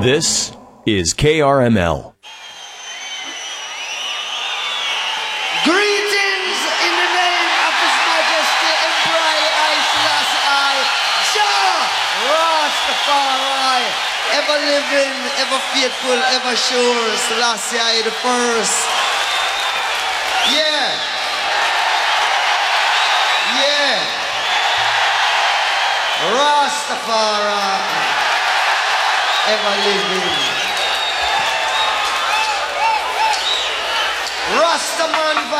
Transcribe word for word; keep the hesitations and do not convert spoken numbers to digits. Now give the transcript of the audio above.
This is K R M L. Greetings in the name of His Majesty Emperor Haile Selassie Jah Rastafari, ever living, ever faithful, ever sure, Selassie I the first. Yeah. Yeah. Rastafari, ever living. Rastaman